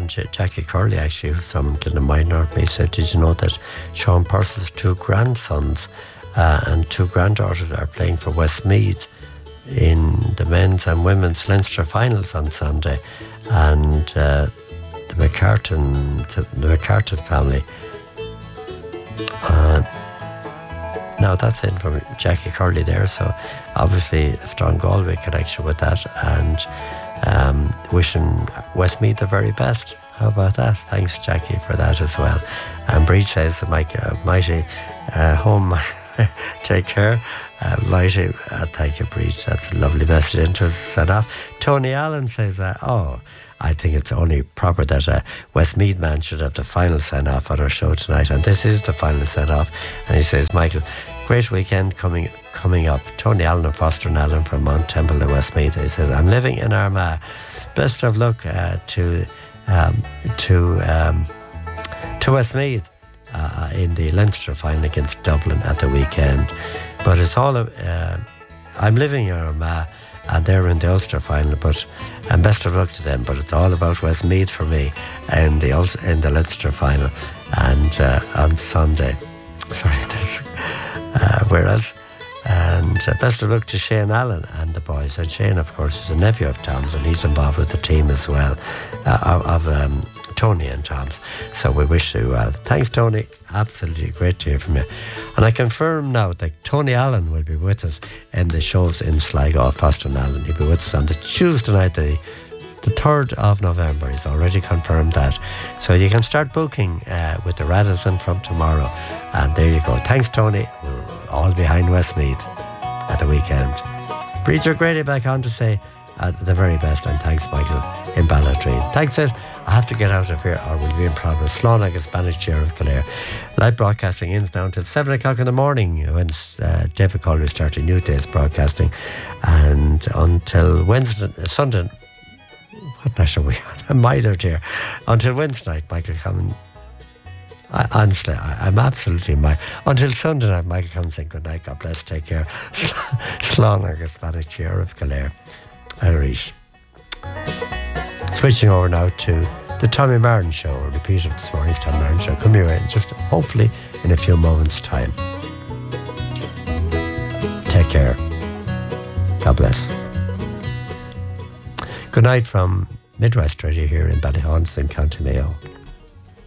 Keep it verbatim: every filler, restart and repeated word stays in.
from J- Jackie Curley, actually, who's from Gilnaminor. He said, did you know that Sean Purcell's two grandsons uh, and two granddaughters are playing for Westmeath in the men's and women's Leinster finals on Sunday? And uh, the McCartan, the McCartan family. Uh, now that's in from Jackie Curley there, so obviously a strong Galway connection with that, and um, wishing Westmeath the very best. How about that? Thanks, Jackie, for that as well. And Breach says, Mike, uh, mighty uh, home, take care. Uh, mighty, uh, thank you, Breach. That's a lovely message into set off. Tony Allen says, uh, oh, I think it's only proper that a Westmeath man should have the final send-off on our show tonight, and this is the final send-off. And he says, Michael, great weekend coming coming up. Tony Allen and Foster and Allen from Mount Temple to Westmeath. He says, I'm living in Armagh. Best of luck uh, to um, to um, to Westmeath uh, in the Leinster final against Dublin at the weekend. But it's all uh, I'm living in Armagh, and they're in the Ulster final, but and best of luck to them. But it's all about Westmeath for me in the Ulster, in the Leinster final, and uh, on Sunday. Sorry, that's uh, where else? And uh, best of luck to Shane Allen and the boys. And Shane, of course, is a nephew of Tom's, and he's involved with the team as well, uh, of um, Tony and Tom's. So we wish you well. Thanks, Tony. Absolutely great to hear from you. And I confirm now that Tony Allen will be with us in the shows in Sligo. Foster and Allen, he'll be with us on the Tuesday night, the, the third of November. He's already confirmed that. So you can start booking uh, with the Radisson from tomorrow. And there you go. Thanks, Tony. We're all behind Westmeath at the weekend. Breacher Grady back on to say uh, the very best, and thanks, Michael, in Balladreen. Thanks, it. I have to get out of here or we'll be in problem. Slánach, a Spanish chair of Kildare. Live broadcasting ends now until seven o'clock in the morning when uh, David Collier starts a new day's broadcasting, and until Wednesday, Sunday. What night are we on? I'm mithered here. Until Wednesday night, Michael Common. I, honestly, I, I'm absolutely my. Until Sunday night, Michael Common saying good night. God bless. Take care. Slánach, a Spanish chair of Kildare. Irish. Switching over now to the Tommy Martin Show, a repeat of this morning's Tommy Martin Show. Come your way, just hopefully in a few moments' time. Take care. God bless. Good night from Midwest Radio here in Ballyhauns in County Mayo.